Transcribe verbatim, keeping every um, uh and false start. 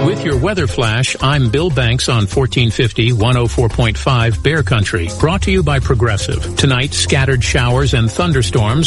With your weather flash, I'm Bill Banks on fourteen fifty, one oh four point five Bear Country. Brought to you by Progressive. Tonight, scattered showers and thunderstorms